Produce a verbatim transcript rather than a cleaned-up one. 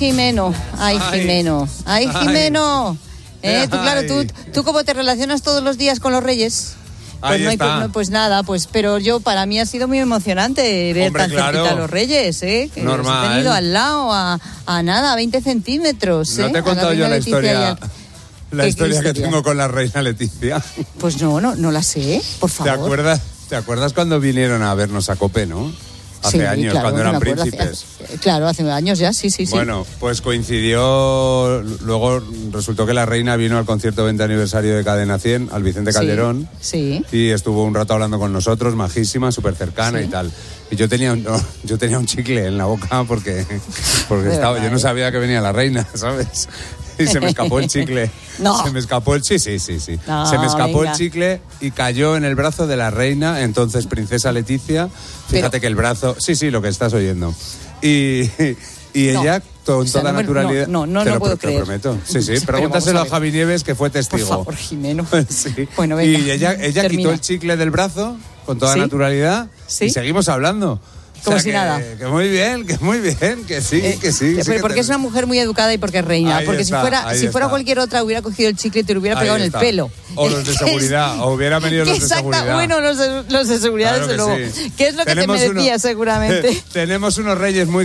Jimeno, ay, Ay. Jimeno, ay, Ay. Jimeno. ¿Eh? Tú, claro, Ay. tú, tú como te relacionas todos los días con los Reyes. Pues, Ahí no hay, está. pues, no, pues nada, pues pero yo para mí ha sido muy emocionante ver Hombre, tan claro. cerquita a los Reyes, ¿eh? Que Normal. los he tenido al lado a, a nada, a veinte centímetros. No ¿eh? te he A contado reina yo la Leticia y historia, al- la ¿Qué historia que historia? tengo con la reina Leticia. Pues no, no, no la sé, por ¿Te favor. acuerdas, ¿Te acuerdas cuando vinieron a vernos a Cope, no? Hace Sí, años, claro, cuando me eran acuerdo, príncipes. hace- claro, hace años ya, sí, sí, sí. Bueno, pues coincidió, luego resultó que la reina vino al concierto veinte aniversario de Cadena cien, al Vicente Sí, Calderón, sí. y estuvo un rato hablando con nosotros, majísima, súper cercana Sí. y tal. Y yo tenía, un, no, yo tenía un chicle en la boca porque, porque De estaba, verdad, yo no ¿eh? sabía que venía la reina, ¿sabes? Y se me escapó el chicle. No. Se me escapó el... Sí, sí, sí, sí. No, se me escapó venga. el chicle y cayó en el brazo de la reina, entonces princesa Leticia. Fíjate Pero- que el brazo... Sí, sí, lo que estás oyendo. Y, y No. ella, con O sea, toda no me- naturalidad... no, no, no te lo lo, puedo te lo creer. prometo. Sí, sí, Pero pregúntaselo vamos a a ver. Javi Nieves, que fue Por testigo. favor, Jimeno. Sí. Bueno, venga. Y ella, ella termina. quitó el chicle del brazo con toda ¿Sí? naturalidad ¿Sí? y seguimos hablando. O Como sea, si que- nada. Que muy bien, que muy bien, que sí, Eh, que sí. pero sí que porque te- es una mujer muy educada y porque es reina. Ahí porque está, si fuera, ahí si fuera está. cualquier otra hubiera cogido el chicle y te lo hubiera Ahí pegado en el está. pelo. O los de Es- seguridad, o hubieran venido los de Exacta, seguridad. bueno, los de, los de seguridad, Claro desde que luego. sí. ¿Qué es lo que Tenemos te uno- merecía seguramente? Tenemos unos reyes muy